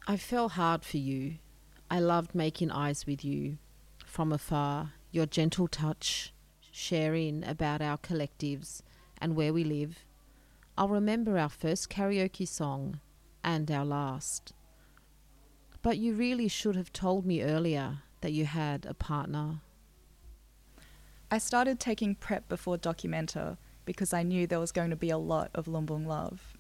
I fell hard for you. I loved making eyes with you from afar, your gentle touch, sharing about our collectives and where we live. I'll remember our first karaoke song and our last. But you really should have told me earlier that you had a partner. I started taking prep before Documenta because I knew there was going to be a lot of Lumbung love.